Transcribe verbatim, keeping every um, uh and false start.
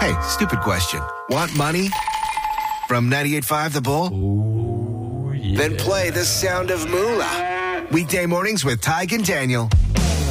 Hey, stupid question. Want money? From ninety-eight point five The Bull? Ooh, yeah. Then play The Sound of Moolah. Weekday mornings with Tyke and Daniel.